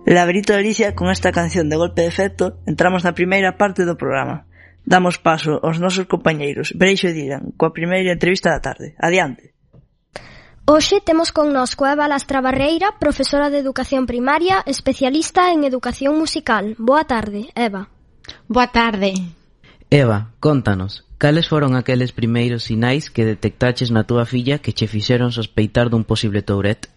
Laberito de Alicia, con esta canción de golpe de efecto, entramos na primeira parte do programa. Damos paso aos nosos compañeiros Breixo e Dylan, coa primeira entrevista da tarde. Adiante. Hoxe temos connosco a Eva Lastra Barreira, profesora de Educación Primaria, especialista en Educación Musical. Boa tarde, Eva. Boa tarde. Eva, contanos, cales foron aqueles primeiros sinais que detectaches na túa filla que che fixeron sospeitar dun posible Tourette?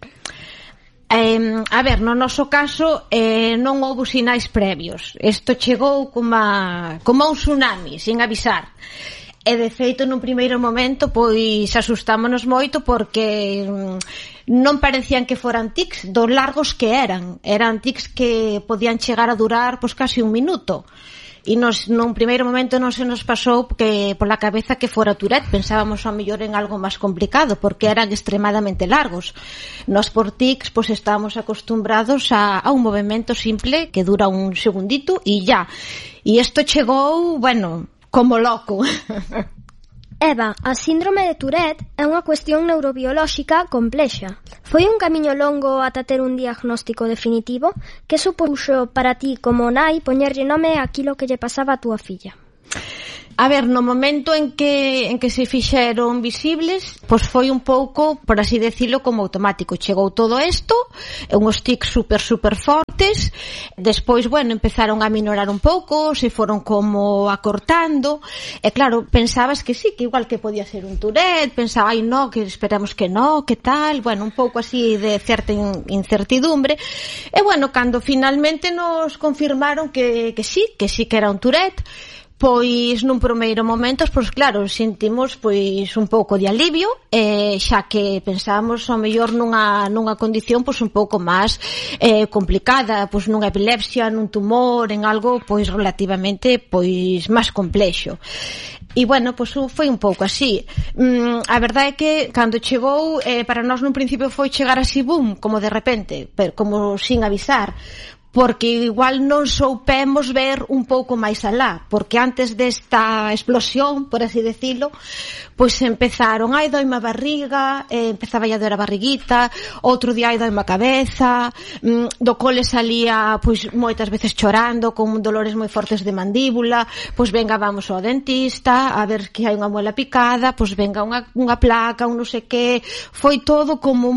A ver, no noso caso non houbo sinais previos. Isto chegou como un tsunami, sin avisar. E de feito, nun primeiro momento, pois asustámonos moito porque non parecían que foran tics dos largos que eran. Eran tics que podían chegar a durar pois casi un minuto. E nun primeiro momento non se nos pasou que pola cabeza que fora Tourette. Pensábamos ao mellor en algo máis complicado porque eran extremadamente largos. Nos por tics pois estábamos acostumbrados a un movimento simple que dura un segundito e ya. E isto chegou, bueno, como loco. Eva, a síndrome de Tourette é unha cuestión neurobiolóxica complexa. Foi un camiño longo ata ter un diagnóstico definitivo? Que supuxo para ti como nai poñerlle nome aquilo que lle pasaba a túa filla? A ver, no momento en que se fixeron visibles, pois foi un pouco, por así decirlo, como automático. Chegou todo isto, uns tics super fortes, despois, bueno, empezaron a minorar un pouco, se foron como acortando, e claro, pensabas que sí, que igual que podía ser un Tourette, pensaba, ai, no, que esperamos que no, que tal, bueno, un pouco así de certa incertidumbre, e bueno, cando finalmente nos confirmaron que sí que era un Tourette, pois nun primeiro momento, pois claro, sentimos pois un pouco de alivio, xa que pensábamos ao mellor nunha condición pois un pouco máis complicada, pois nunha epilepsia, nun tumor, en algo pois relativamente pois máis complexo. E bueno, pois foi un pouco así. A verdade é que cando chegou, para nós nun principio foi chegar así boom, como de repente, pero como sin avisar, porque igual non soupemos ver un pouco máis alá, porque antes desta explosión, por así decirlo, pois empezaron, ai, doime a barriga, empezaba a doer a barriguita, outro día, ai, doime a cabeza, do cole salía, pois, moitas veces chorando, con dolores moi fortes de mandíbula, pois, venga, vamos ao dentista, a ver que hai unha muela picada, pois, venga, unha placa, un non sei que, foi todo como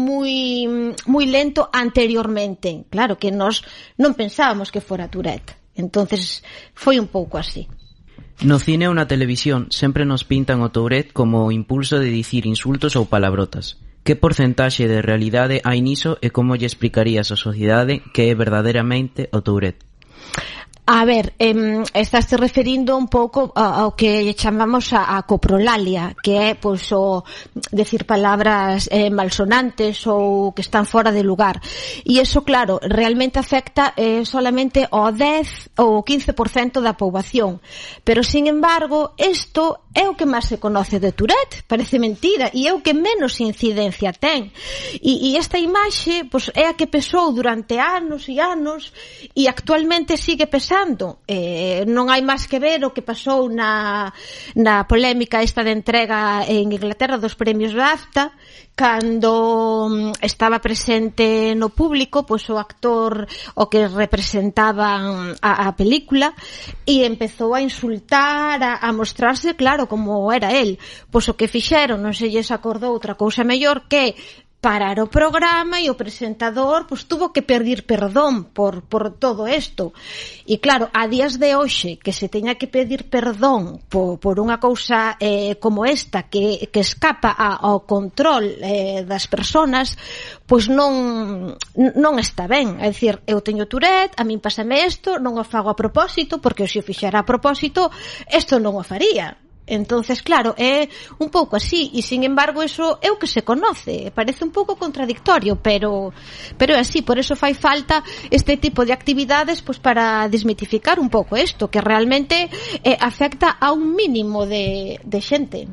moi lento anteriormente. Claro que nós non pensábamos que fora Tourette. Entonces foi un pouco así. No cine ou na televisión sempre nos pintan o Tourette como o impulso de dicir insultos ou palabrotas. Que porcentaxe de realidade hai niso e como lle explicarías á sociedade que é verdadeiramente o Tourette? A ver, estás te referindo un pouco ao que chamamos a coprolalia, que é pois o decir palabras malsonantes ou que están fora de lugar. E iso, claro, realmente afecta solamente ao 10 ou 15% da poboación. Pero, sin embargo, isto é o que máis se conoce de Tourette, parece mentira, e é o que menos incidencia ten. E esta imaxe pois, é a que pesou durante anos e anos e actualmente sigue pesando. Non hai máis que ver o que pasou na polémica esta de entrega en Inglaterra dos premios BAFTA, cando estaba presente no público pois o actor o que representaba a película e empezou a insultar, a mostrarse claro como era el. Pois o que fixeron, non se lles acordou outra cousa mellor que parar o programa e o presentador pois tuvo que pedir perdón por todo isto. E claro, a días de hoxe que se teña que pedir perdón por unha cousa como esta que escapa ao control das persoas, pois non está ben. É dicir, eu teño Tourette, a min pásame isto, non o fago a propósito, porque se o fixera a propósito, isto non o faría. Entonces, claro, é un pouco así e, sin embargo, eso é o que se conoce. Parece un pouco contradictorio, pero é así. Por eso fai falta este tipo de actividades pois para desmitificar un pouco isto, que realmente afecta a un mínimo de xente.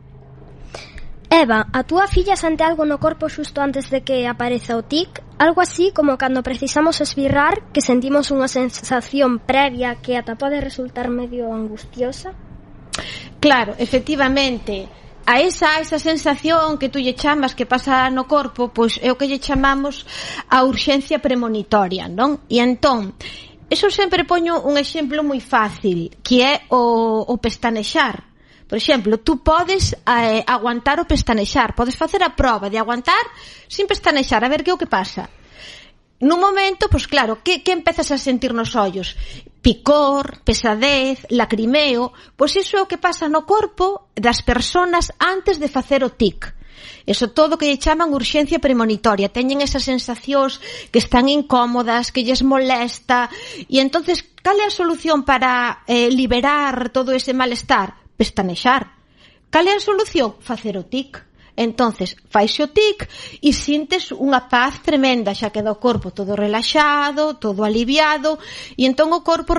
Eva, a túa filla sente algo no corpo xusto antes de que apareza o tic? Algo así como cando precisamos esbirrar, que sentimos unha sensación previa que ata pode resultar medio angustiosa? Claro, efectivamente, a esa sensación que tú lle chamas que pasa no corpo, pois é o que lle chamamos a urxencia premonitoria, non? E entón, eso sempre poño un exemplo moi fácil, que é o pestanexar. Por exemplo, tú podes aguantar o pestanexar, podes facer a proba de aguantar sin pestanexar, a ver que é o que pasa. Nun momento, pois claro, que empezas a sentir nos ollos? Picor, pesadez, lacrimeo, pois iso é o que pasa no corpo das persoas antes de facer o tic. Eso todo que lle chaman urxencia premonitoria. Teñen esas sensacións que están incómodas, que lles molesta, e entonces, cal é a solución para liberar todo ese malestar? Pestanexar. Cal é a solución? Facer o tic. Entonces, faise o tic e sintes unha paz tremenda, xa queda o corpo todo relaxado, todo aliviado, e entón o corpo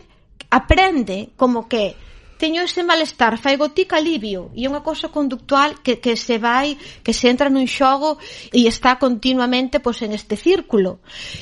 aprende como que teño ese malestar, faigo tic, alivio, e é unha cosa conductual que se entra nun xogo e está continuamente pois en este círculo.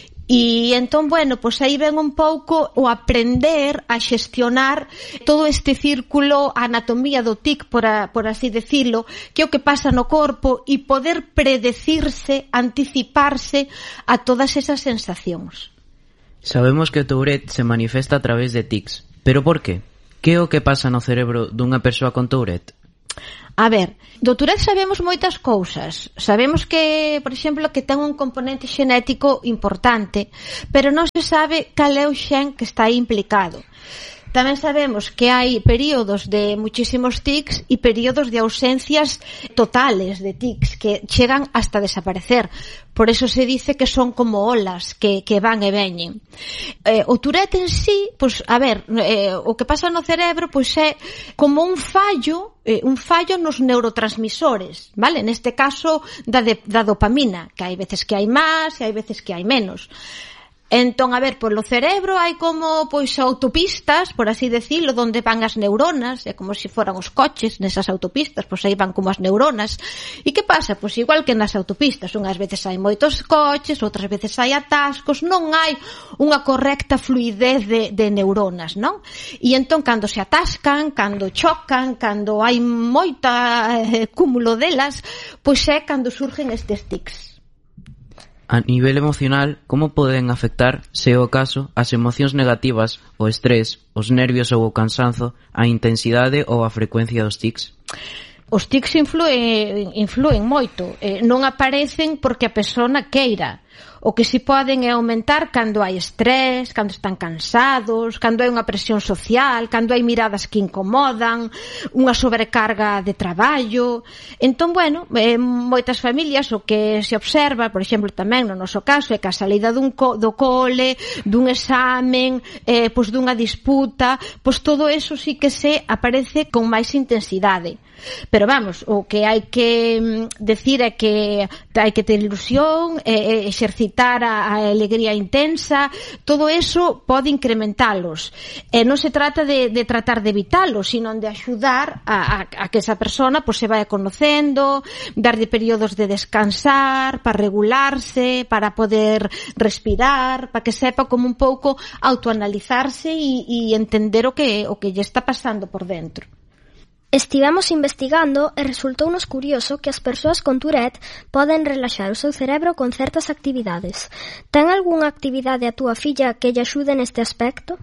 E entón, bueno, pois aí ven un pouco o aprender a xestionar todo este círculo, a anatomía do tic, por así decirlo, que é o que pasa no corpo e poder predecirse, anticiparse a todas esas sensacións. Sabemos que o Tourette se manifesta a través de tics, pero por qué? Que é o que pasa no cerebro dunha persoa con Tourette? A ver, do Tourette sabemos moitas cousas. Sabemos que, por exemplo, que ten un componente xenético importante, pero non se sabe cal é o xen que está aí implicado. Tamén sabemos que hai períodos de muchísimos tics e períodos de ausencias totales de tics que chegan hasta desaparecer. Por eso se dice que son como olas que van e veñen. O Tourette en sí, pois, a ver, o que pasa no cerebro pois é como un fallo nos neurotransmisores, vale? Neste caso da dopamina, que hai veces que hai máis e hai veces que hai menos. Entón, a ver, polo cerebro hai como, pois, autopistas, por así decirlo, donde van as neuronas, é como se foran os coches nesas autopistas, pois aí van como as neuronas. E que pasa? Pois igual que nas autopistas, unhas veces hai moitos coches, outras veces hai atascos, non hai unha correcta fluidez de neuronas, non? E entón, cando se atascan, cando chocan, cando hai moita cúmulo delas, pois é cando surgen estes tics. A nivel emocional, como poden afectar, se é o caso, as emocións negativas, o estrés, os nervios ou o cansanzo, a intensidade ou a frecuencia dos tics? Os tics influen moito. Non aparecen porque a persona queira. O que si poden é aumentar cando hai estrés, cando están cansados, cando hai unha presión social, cando hai miradas que incomodan, unha sobrecarga de traballo. Entón, bueno, moitas familias o que se observa, por exemplo, tamén no noso caso, é que a salida do cole, dun examen, pois dunha disputa, pois todo eso sí que se aparece con máis intensidade. Pero vamos, o que hai que decir é que hai que ter ilusión, exercitar a alegría intensa, todo eso pode incrementalos. Non se trata de tratar de evitalos, sino de axudar a que esa persona pues, se vaya conocendo, darlle períodos de descansar, para regularse, para poder respirar, para que sepa como un pouco autoanalizarse e entender o que lle está pasando por dentro. Estivemos investigando e resultounos curioso que as persoas con Tourette poden relaxar o seu cerebro con certas actividades. Ten algunha actividade a túa filla que lle axude neste aspecto?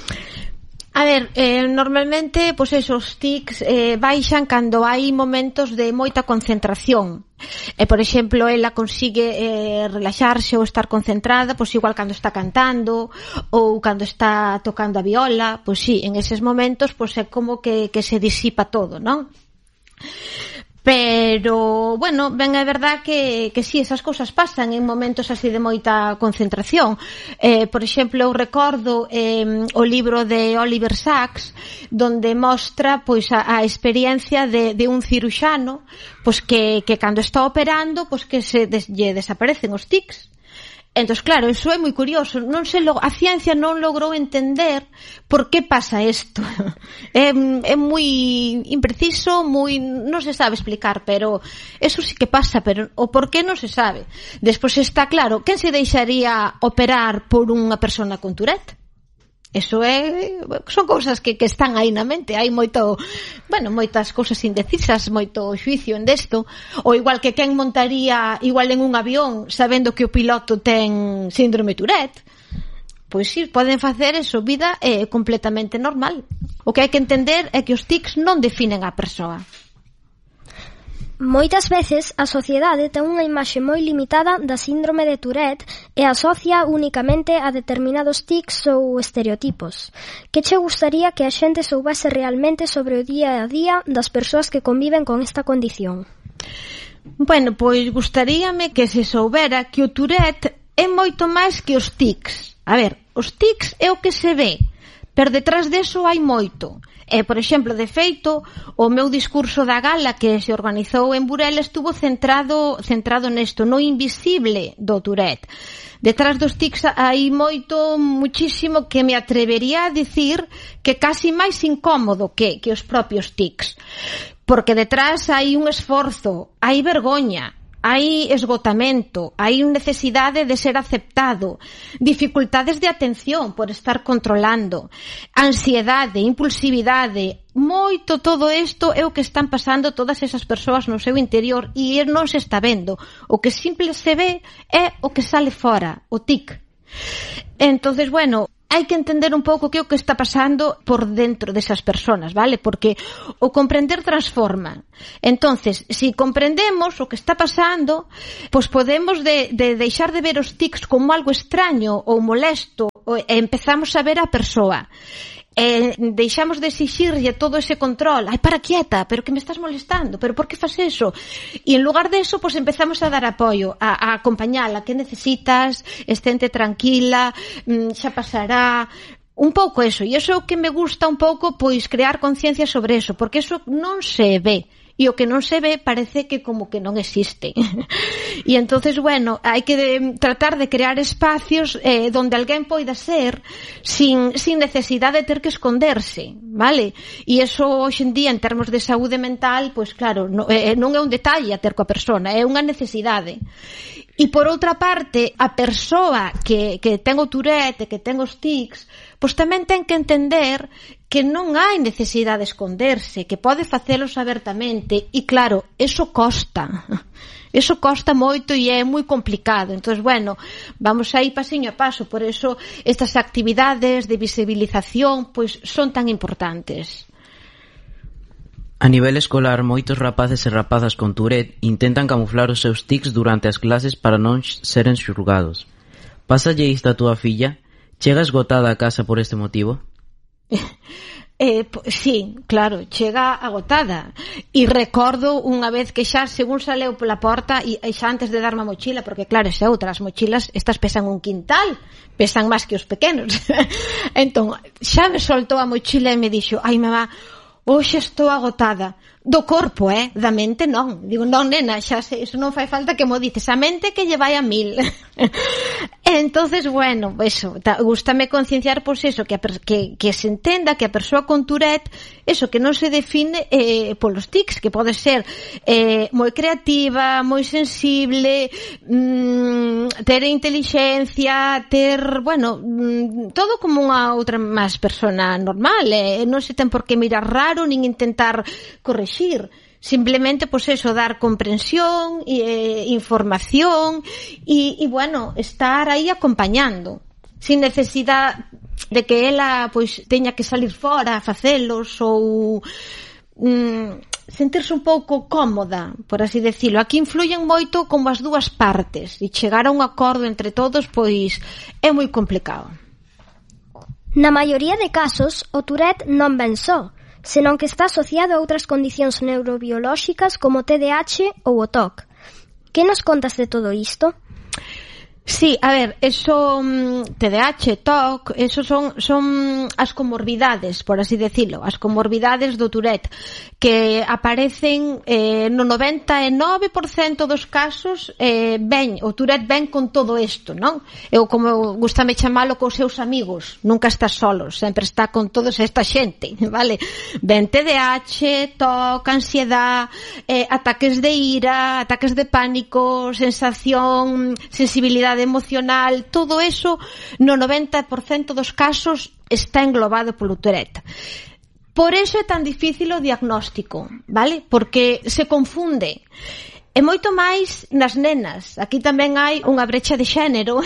A ver, normalmente, pois esos tics baixan cando hai momentos de moita concentración. Por exemplo, ela consigue relaxarse ou estar concentrada, pois igual cando está cantando ou cando está tocando a viola, pois sí, en eses momentos pois é como que se disipa todo, non? Pero, bueno, ben é verdad que sí, esas cousas pasan en momentos así de moita concentración. Por exemplo, eu recordo o libro de Oliver Sacks, donde mostra pois a experiencia de un ciruxano, pois que cando está operando, pois que lle desaparecen os tics. Entón, claro, iso é moi curioso. A ciencia non logrou entender por que pasa isto. É moi impreciso, non se sabe explicar, pero eso sí que pasa, pero o por que non se sabe. Despois está claro, quen se deixaría operar por unha persona con Tourette? Eso son cousas que están aí na mente. Hai moitas cousas indecisas, moito xuicio en desto. Ou igual que quen montaría igual en un avión sabendo que o piloto ten síndrome Tourette. Pois sí, poden facer eso, vida completamente normal. O que hai que entender é que os tics non definen a persoa. Moitas veces a sociedade ten unha imaxe moi limitada da síndrome de Tourette e asocia únicamente a determinados tics ou estereotipos. Que che gustaría que a xente soubese realmente sobre o día a día das persoas que conviven con esta condición? Bueno, pois gustaríame que se soubera que o Tourette é moito máis que os tics. A ver, os tics é o que se ve, pero detrás deso hai moito. Por exemplo, de feito, o meu discurso da gala que se organizou en Burela estuvo centrado nesto, no invisible do Tourette. Detrás dos tics hai muchísimo que me atrevería a dicir que casi máis incómodo que os propios tics. Porque detrás hai un esforzo, hai vergoña, hai esgotamento, hai necesidade de ser aceptado, dificultades de atención por estar controlando, ansiedade, impulsividade, moito todo isto é o que están pasando todas esas persoas no seu interior e non se está vendo. O que simple se ve é o que sale fora, o tic. Entonces, bueno, hai que entender un pouco que é o que está pasando por dentro desas personas, vale? Porque o comprender transforma. Entonces, si comprendemos o que está pasando, pois podemos de deixar de ver os tics como algo extraño ou molesto e empezamos a ver a persoa. Deixamos de exixirlle todo ese control. Ai, para quieta, pero que me estás molestando, pero por que faz eso? E en lugar de eso, pues empezamos a dar apoio, a acompañala, que necesitas, estente tranquila, xa pasará, un pouco eso. E eso é o que me gusta un pouco, pois crear conciencia sobre eso, porque eso non se ve. E o que non se ve parece que como que non existe. E entonces, bueno, hai que tratar de crear espacios donde alguén poida ser sin necesidade de ter que esconderse, vale? E eso hoxe en día, en termos de saúde mental, pois claro, non é un detalle a ter coa persona, é unha necesidade. E por outra parte, a persoa que ten o Tourette, que ten os tics, pois tamén ten que entender que non hai necesidade de esconderse, que pode facelos abertamente, e claro, eso costa moito e é moi complicado. Entón, bueno, vamos a ir pasiño a paso, por eso estas actividades de visibilización pois son tan importantes. A nivel escolar, moitos rapaces e rapazas con Tourette intentan camuflar os seus tics durante as clases para non seren xulgados. Pásalle isto a túa filla? Chega esgotada a casa por este motivo? Sí, claro, chega agotada. E recordo unha vez que xa, según saleu pola porta, e xa antes de darme a mochila, porque claro, esa outra, as mochilas, estas pesan un quintal, pesan máis que os pequenos. Entón, xa me soltou a mochila e me dixo: ai, mamá, hoxe estou agotada. Do corpo, da mente non. Digo, non, nena, xa sei, eso non fai falta que mo dices, a mente que lle vai a 1000. Entonces, bueno, eso, gústame concienciar, pois eso, que se entenda que a persoa con Tourette, eso, que non se define polos tics, que pode ser moi creativa, moi sensible, ter intelixencia, ter, bueno, todo como unha outra máis persona normal, non se ten por que mirar raro, nin intentar correxir. Simplemente, pues eso, dar comprensión, información e, bueno, estar aí acompañando, sin necesidade de que ela, pois, teña que salir fora a facelos ou sentirse un pouco cómoda, por así decirlo. Aquí influyen moito como as dúas partes e chegar a un acordo entre todos, pois, é moi complicado. Na maioría de casos, o Tourette non ven só, senón que está asociado a outras condicións neurobiolóxicas como o TDAH ou o TOC. Que nos contas de todo isto? Sí, a ver, eso, TDAH, TOC, eso son as comorbidades, por así decirlo, as comorbidades do Tourette, que aparecen no 99% dos casos, o Tourette ven con todo isto, non? Eu, como gustame chamalo, cos seus amigos, nunca está solos, sempre está con toda esta xente, vale? Ven TDAH, TOC, ansiedade, ataques de ira, ataques de pánico, sensibilidade emocional, todo eso no 90% dos casos está englobado polo Tourette. Por eso é tan difícil o diagnóstico, vale? Porque se confunde. E moito máis nas nenas. Aquí tamén hai unha brecha de xénero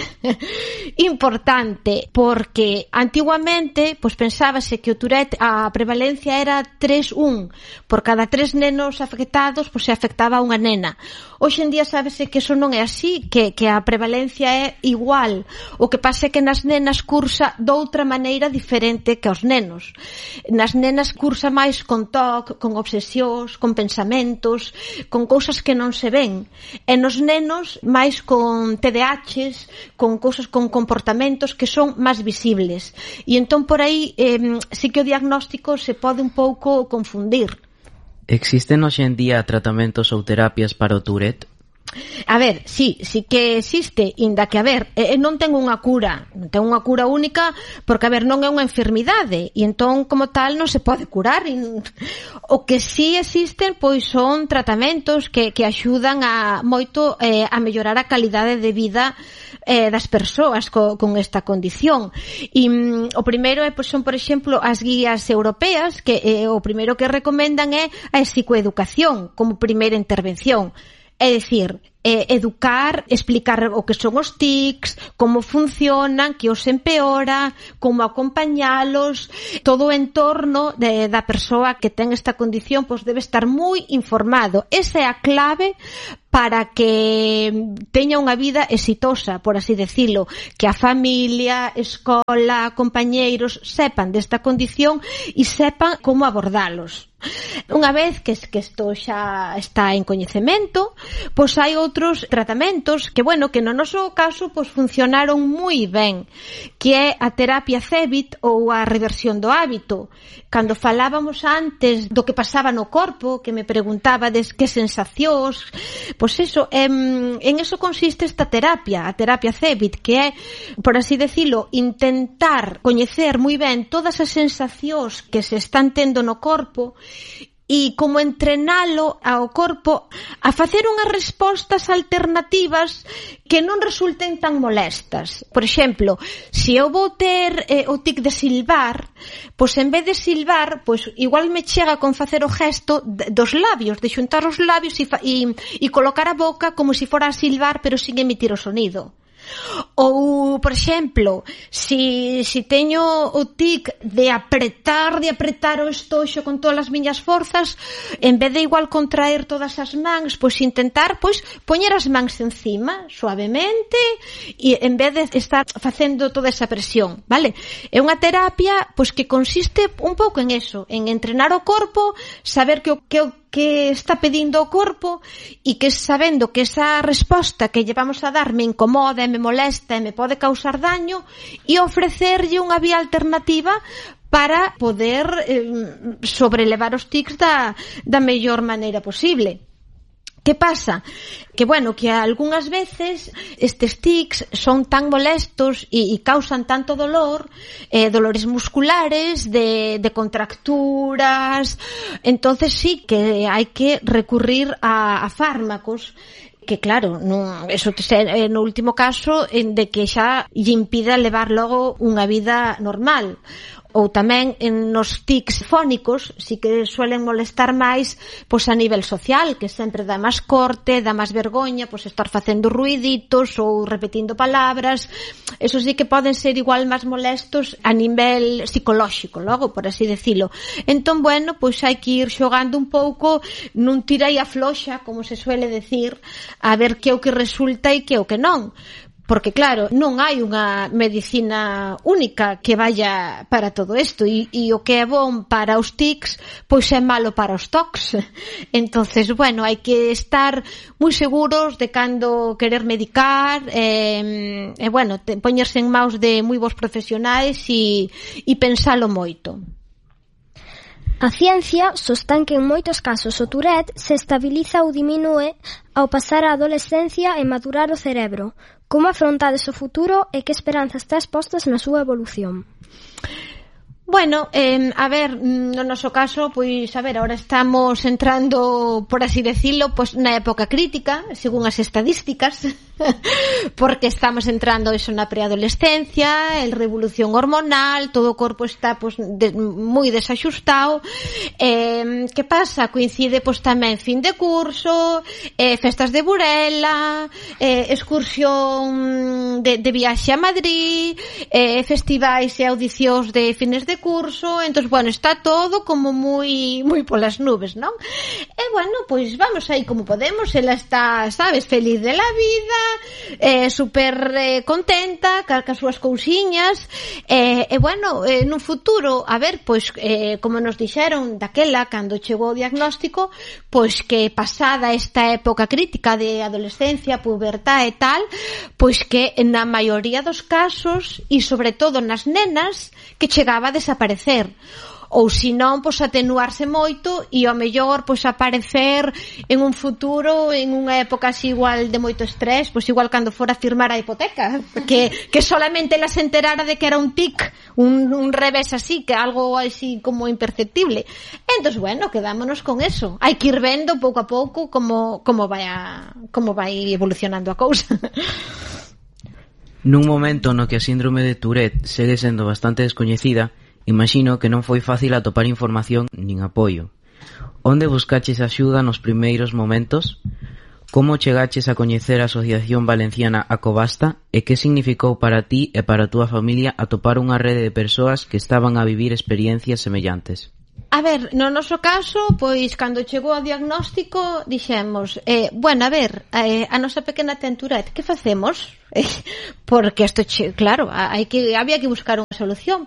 importante, porque antiguamente pois pensábase que o Tourette, a prevalencia era 3-1. Por cada 3 nenos afectados, pois se afectaba a unha nena. Hoxe en día sábese que eso non é así, que a prevalencia é igual. O que pasa é que nas nenas cursa doutra maneira diferente que aos nenos. Nas nenas cursa máis con TOC, con obsesións, con pensamentos, con cousas que non se ven. E nos nenos máis con TDAHs, con cousas, con comportamentos que son máis visibles. E entón por aí sí que o diagnóstico se pode un pouco confundir. Existen hoxe en día tratamentos ou terapias para o Tourette? A ver, sí que existe, inda que, a ver, non ten unha cura única, porque, a ver, non é unha enfermidade, e entón, como tal, non se pode curar. O que sí existen, pois, son tratamentos que axudan moito a mellorar a calidade de vida das persoas con esta condición. E o primeiro son, por exemplo, as guías europeas, que o primeiro que recomendan é a psicoeducación como primeira intervención. É dicir, educar, explicar o que son os tics, como funcionan, que os empeora, como acompañalos, todo o entorno da persoa que ten esta condición, pois debe estar moi informado. Esa é a clave para que teña unha vida exitosa, por así decirlo, que a familia, escola, compañeiros sepan desta condición e sepan como abordalos. Unha vez que isto xa está en coñecemento, pois hai outros tratamentos que, bueno, que no noso caso pois funcionaron moi ben, que é a terapia CEBIT ou a reversión do hábito. Cando falábamos antes do que pasaba no corpo, que me preguntabades que sensacións, pois eso, en eso consiste esta terapia, a terapia CEBIT, que é, por así decirlo, intentar coñecer moi ben todas as sensacións que se están tendo no corpo e como entrenalo ao corpo a facer unhas respostas alternativas que non resulten tan molestas. Por exemplo, se eu vou ter o tic de silbar, pois en vez de silbar, pois igual me chega con facer o gesto dos labios, de xuntar os labios e colocar a boca como se fora a silbar, pero sin emitir o sonido. Ou, por exemplo, si teño o tic de apretar o estoxo con todas as miñas forzas, en vez de igual contraer todas as mans, pois intentar poñer as mans encima, suavemente, e en vez de estar facendo toda esa presión, vale? É unha terapia pois que consiste un pouco en eso, en entrenar o corpo, saber que está pedindo o corpo e que sabendo que esa resposta que lle vamos a dar me incomoda, me molesta e me pode causar daño, e ofrecerlle unha vía alternativa para poder sobrelevar os tics da mellor maneira posible. Que pasa? Que, bueno, que algunhas veces estes tics son tan molestos e causan tanto dolor, dolores musculares, de contracturas, entonces sí que hai que recurrir a fármacos que, claro, eso no último caso de que xa lle impida levar logo unha vida normal. Ou tamén nos tics fónicos sí que suelen molestar máis pois a nivel social, que sempre dá máis corte, dá máis vergoña, pois estar facendo ruiditos ou repetindo palabras. Eso sí que poden ser igual máis molestos a nivel psicolóxico, logo, por así decirlo. Entón, bueno, pois hai que ir xogando un pouco nun tira e afloxa, como se suele decir, a ver que é o que resulta e que é o que non. Porque, claro, non hai unha medicina única que vaya para todo isto e o que é bon para os tics pois é malo para os tocs. Entonces, bueno, hai que estar moi seguros de cando querer medicar bueno, poñerse en maus de moi bons profesionais e pensalo moito. A ciencia sostén que en moitos casos o Tourette se estabiliza ou diminúe ao pasar a adolescencia e madurar o cerebro. Como afrontades o futuro e que esperanzas tes postas na súa evolución? Bueno, a ver, no noso caso, pois, a ver, ahora estamos entrando, por así decirlo, pois na época crítica, según as estadísticas, porque estamos entrando eso na preadolescencia, el revolución hormonal, todo o corpo está pois moi desaxustado. Que pasa? Coincide pois tamén fin de curso, festas de Burela, excursión de viaxe a Madrid, festivais e audicións de fines de curso, entón, bueno, está todo como moi polas nubes, non? E, bueno, pois vamos aí como podemos, ela está, sabes, feliz de la vida, super contenta, cas súas cousiñas, e, bueno, nun futuro, a ver, pois, como nos dixeron daquela, cando chegou o diagnóstico, pois que pasada esta época crítica de adolescencia, pubertad e tal, pois que na maioría dos casos, e sobre todo nas nenas, que chegaba a desaparecer, ou senón, pois atenuarse moito e ao mellor, pois aparecer en un futuro, en unha época así igual de moito estrés, pois igual cando fora a firmar a hipoteca, que solamente ela se enterara de que era un tic, un revés así, que algo así como imperceptible. Entón, bueno, quedámonos con eso. Hai que ir vendo pouco a pouco como vai evolucionando a cousa. Nun momento no que a síndrome de Tourette segue sendo bastante descoñecida, imagino que non foi fácil atopar información nin apoio. Onde buscaches axuda nos primeiros momentos? Como chegaches a coñecer a Asociación Valenciana Acobasta e que significou para ti e para a túa familia atopar unha rede de persoas que estaban a vivir experiencias semellantes? A ver, no noso caso, pois, cando chegou o diagnóstico, dixemos, bueno, a ver, a nosa pequena ten Tourette, que facemos? Porque isto, claro, había que buscar unha solución.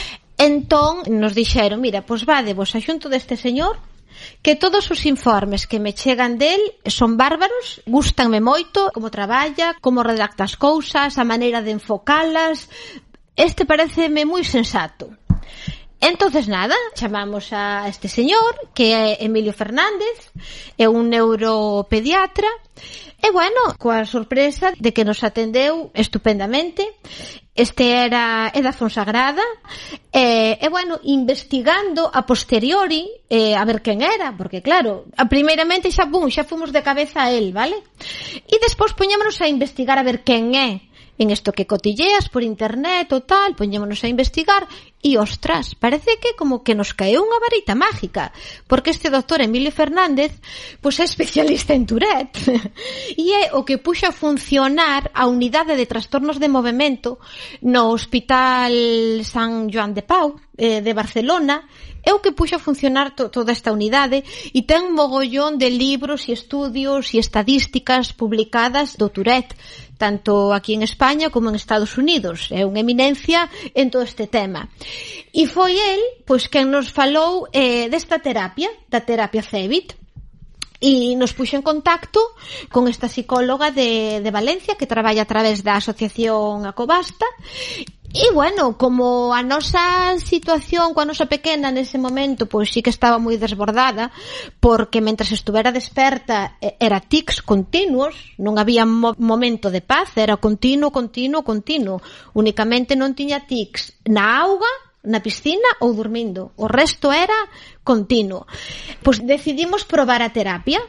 Entón, nos dixeron, mira, pois vos axunto deste señor, que todos os informes que me chegan del son bárbaros, gústanme moito, como traballa, como redacta as cousas, a maneira de enfocalas, pareceme moi sensato. Entonces nada, chamamos a este señor, que é Emilio Fernández, é un neuropediatra, e bueno, coa sorpresa de que nos atendeu estupendamente. É da Fonsagrada, e bueno, investigando a posteriori, a ver quen era, porque claro, primeiramente xa fomos de cabeza a él, vale? E despois poñémonos a investigar a ver quen é, en isto que cotilleas por internet ou tal, poñémonos a investigar e, ostras, parece que como que nos caeu unha varita mágica, porque este doctor Emilio Fernández pois é especialista en Tourette e é o que puxa a funcionar a unidade de trastornos de movimento no Hospital San Joan de Pau de Barcelona, é o que puxa a funcionar toda esta unidade e ten un mogollón de libros e estudios e estadísticas publicadas do Tourette, tanto aquí en España como en Estados Unidos. É unha eminencia en todo este tema. E foi el, pois, quen nos falou desta terapia, da terapia CEBIT, e nos puxo en contacto con esta psicóloga de Valencia que traballa a través da Asociación Acobasta. E, bueno, como a nosa situación coa nosa pequena nese momento, pois sí que estaba moi desbordada, porque mentras estuvera desperta era tics continuos, non había momento de paz, era continuo. Únicamente non tiña tics na auga, na piscina ou dormindo. O resto era continuo. Pois decidimos probar a terapia.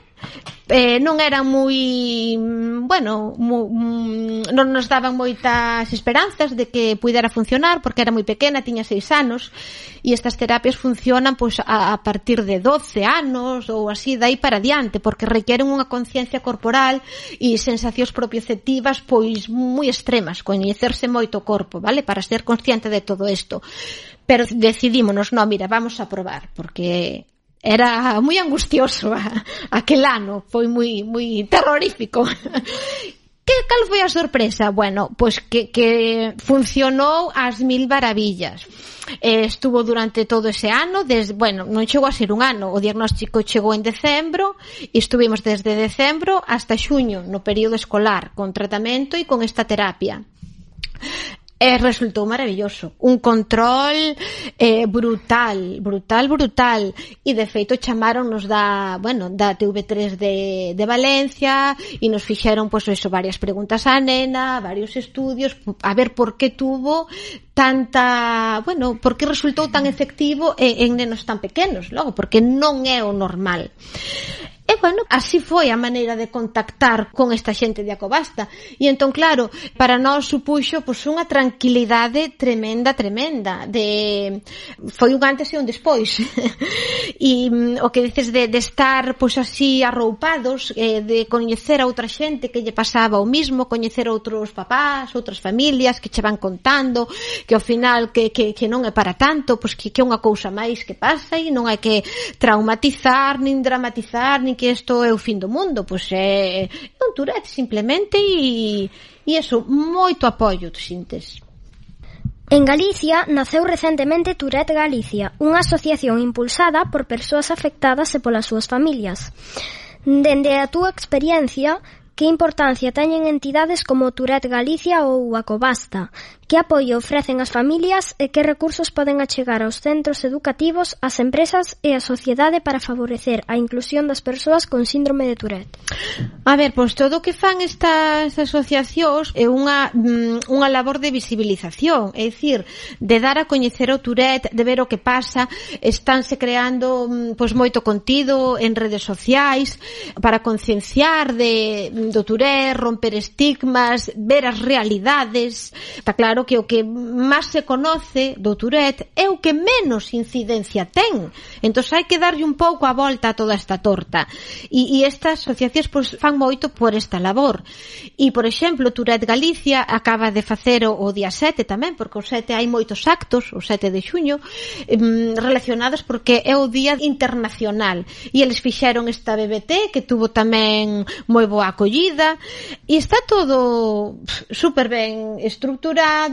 Non era moi, bueno, non nos daban moitas esperanzas de que pudera funcionar, porque era moi pequena, tiña 6 anos, e estas terapias funcionan pois a partir de 12 anos ou así, dai para diante, porque requieren unha conciencia corporal e sensacións propioceptivas pois moi extremas, coñecerse moito o corpo, vale, para ser consciente de todo isto. Pero decidímonos, no, mira, vamos a probar, porque era moi angustioso aquel ano, foi moi terrorífico. Cal foi a sorpresa? Bueno, pois que funcionou ás 1000 maravillas. Estuvo durante todo ese ano, bueno, non chegou a ser un ano, o diagnóstico chegou en decembro e estuvimos desde decembro hasta xuño no período escolar, con tratamento e con esta terapia. resultou maravilloso. Un control brutal. E, de feito, chamáronnos da TV3 de Valencia e nos fixeron, pois, eso, varias preguntas á nena, varios estudios, a ver por que tuvo tanta... por que resultou tan efectivo en nenos tan pequenos, logo, porque non é o normal. E, así foi a maneira de contactar con esta xente de Acobasta. E, entón, claro, para nós supuxo, pois, unha tranquilidade tremenda. Foi un antes e un despois. E o que dices de estar, pois, así arroupados, de coñecer a outra xente que lle pasaba o mismo, coñecer outros papás, outras familias que che van contando, que ao final que non é para tanto, pois que é unha cousa máis que pasa e non hai que traumatizar, nin dramatizar, nin que isto é o fin do mundo, pois é un Tourette simplemente e eso, moito apoio, tu sintes. En Galicia naceu recentemente Tourette Galicia, unha asociación impulsada por persoas afectadas e polas súas familias. Dende a túa experiencia, que importancia teñen entidades como Tourette Galicia ou Acobasta? Que apoio ofrecen as familias e que recursos poden achegar aos centros educativos, ás empresas e á sociedade para favorecer a inclusión das persoas con síndrome de Tourette? A ver, pois todo o que fan estas asociacións é unha labor de visibilización, é dicir, de dar a coñecer o Tourette, de ver o que pasa, estánse creando pois moito contido en redes sociais para concienciar do Tourette, romper estigmas, ver as realidades. Está claro que o que máis se conoce do Tourette é o que menos incidencia ten. Entón hai que darlle un pouco a volta a toda esta torta. E estas asociacións pois fan moito por esta labor. E, por exemplo, Tourette Galicia acaba de facer o día 7 tamén, porque o 7 hai moitos actos, o 7 de xuño, relacionados porque é o día internacional. E eles fixeron esta BBT que tuvo tamén moi boa acollida e está todo super ben estruturado,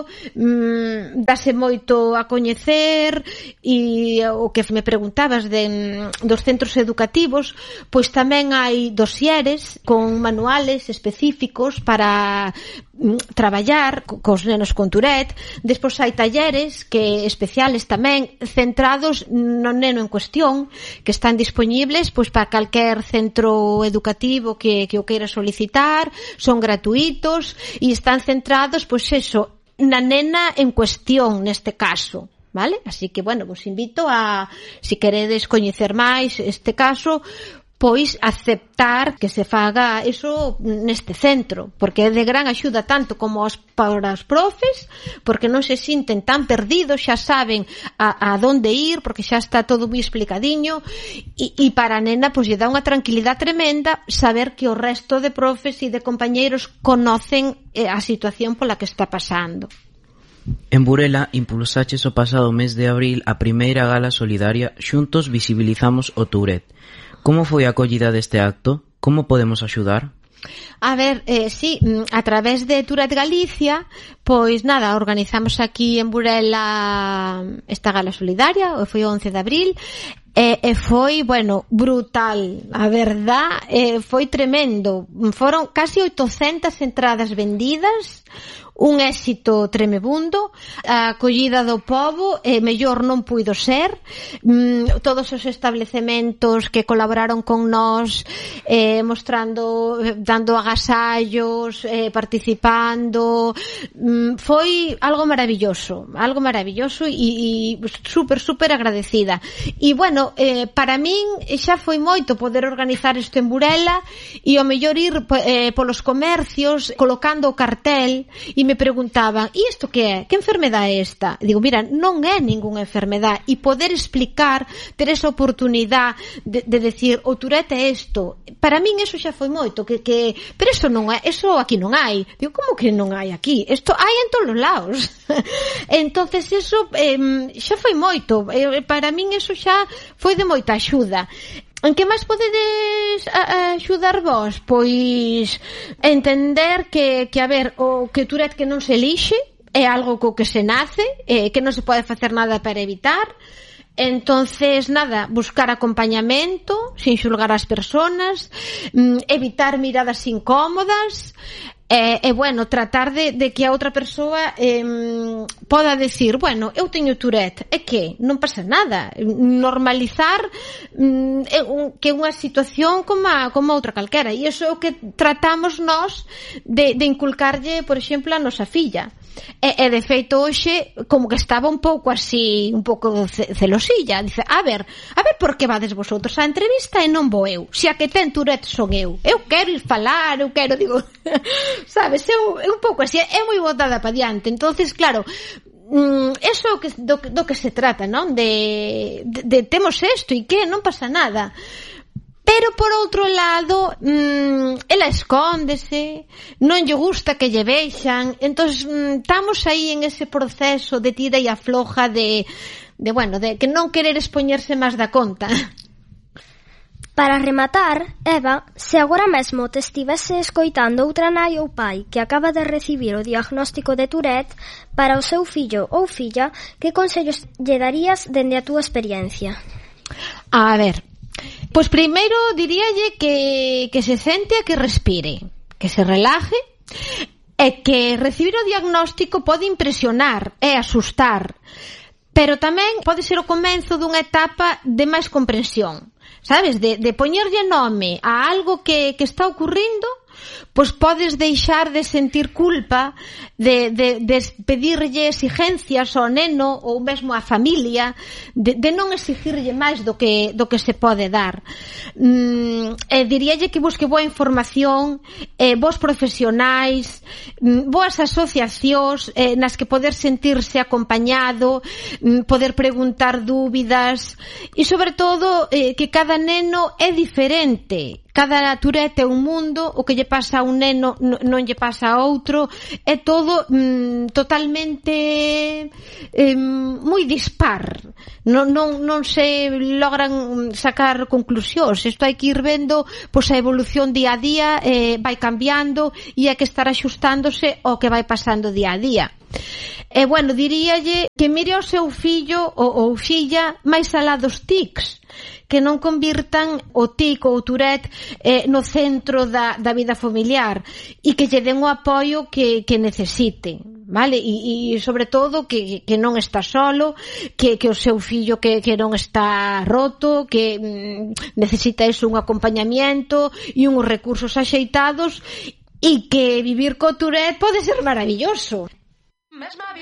dase moito a coñecer. E o que me preguntabas dos centros educativos, pois tamén hai dosieres con manuales específicos para traballar cos nenos con Tourette. Despois hai talleres especiales tamén centrados no neno en cuestión, que están dispoñibles pois para calquer centro educativo que o queira solicitar, son gratuitos e están centrados pois eso, na nena en cuestión neste caso, vale? Así que, vos invito a, se queredes coñecer máis este caso, pois aceptar que se faga eso neste centro, porque é de gran axuda tanto como para os profes, porque non se sinten tan perdidos, xa saben a donde ir, porque xa está todo moi explicadiño, e para a nena pois lle dá unha tranquilidade tremenda saber que o resto de profes e de compañeiros conocen a situación pola que está pasando. En Burela impulsaches o pasado mes de abril a primeira gala solidaria Xuntos visibilizamos o Tourette. Como foi a acollida deste acto? Como podemos axudar? A ver, sí, a través de Tourette Galicia, pois nada, organizamos aquí en Burela esta gala solidaria, foi o 11 de abril, e foi, brutal, a verdad, foi tremendo. Foron casi 800 entradas vendidas, un éxito tremebundo, a acollida do pobo mellor non puido ser. Todos os establecementos que colaboraron con nós, mostrando, dando agasallos, participando, foi algo maravilloso e super agradecida. E para min xa foi moito poder organizar isto en Burela e ao mellor ir polos comercios colocando o cartel. E me preguntaban, e isto que é? Que enfermedade é esta? E digo, mira, non é ningunha enfermedade, e poder explicar, ter esa oportunidade de decir, o Tourette é isto, para min eso xa foi moito, pero eso non é, eso aquí non hai. Digo, como que non hai aquí? Isto hai en todos os lados. Entonces eso xa foi moito, para min eso xa foi de moita axuda. En que máis podedes axudar vos? Pois entender que a ver, o que Tourette que non se elixe é algo co que se nace, que non se pode facer nada para evitar. Entonces, nada, buscar acompañamento sin xulgar as persoas, evitar miradas incómodas, bueno, tratar de que a outra persoa poda decir, bueno, eu teño Tourette, e que non pasa nada, normalizar que é unha situación como outra calquera, e iso é o que tratamos nós de inculcarlle, por exemplo, a nosa filla. E de feito hoxe como que estaba un pouco así, un pouco celosilla, dice, a ver por que vades vosotros á entrevista e non vou eu, se a que ten Tourette son eu quero ir falar, eu quero, digo sabes, é un pouco así, é moi botada pa diante. Entonces claro, eso do que se trata, non? De temos isto e que non pasa nada. Pero por outro lado, ela escóndese, non lle gusta que lle vexan, entonces estamos aí en ese proceso de tira e afloja de que non querer expoñerse máis da conta. Para rematar, Eva, se agora mesmo te estivese escoitando outra nai ou pai que acaba de recibir o diagnóstico de Tourette para o seu fillo ou filla, que consellos lle darías dende a túa experiencia? A ver, pois primeiro diríalle que se sente a que respire, que se relaje, e que recibir o diagnóstico pode impresionar e asustar, pero tamén pode ser o comezo dunha etapa de máis comprensión, sabes, de poñerlle nome a algo que está ocurrindo, pois podes deixar de sentir culpa, de pedirlle exigencias ao neno ou mesmo á familia, de non exigirlle máis do que se pode dar. Diríalle que busque boa información, bons profesionais, boas asociacións nas que poder sentirse acompañado, poder preguntar dúbidas e sobre todo que cada neno é diferente. Cada Tourette é un mundo, o que lle pasa a un neno non lle pasa a outro, é todo totalmente moi dispar, non se logran sacar conclusións. Isto hai que ir vendo, pois a evolución día a día vai cambiando e hai que estar axustándose ao que vai pasando día a día. E bueno, diríalle que mire ao seu fillo ou filla máis alá dos tics, que non convirtan o tic ou o Tourette no centro da vida familiar e que lle den o apoio que necesite, vale? E sobre todo que non está solo, que o seu fillo que non está roto, que necesita eso, un acompañamiento e uns recursos axeitados, e que vivir co Tourette pode ser maravilloso.